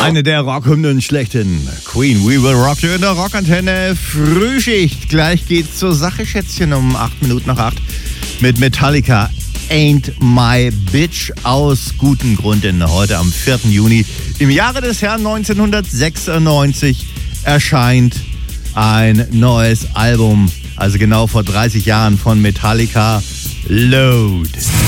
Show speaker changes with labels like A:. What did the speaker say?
A: Eine der Rockhymnen schlechthin. Queen, We Will Rock You in der Rockantenne. Frühschicht. Gleich geht's zur Sache, Schätzchen, um 8:08 mit Metallica. Ain't My Bitch aus gutem Grund, denn heute am 4. Juni im Jahre des Herrn 1996 erscheint ein neues Album, also genau vor 30 Jahren von Metallica, Load.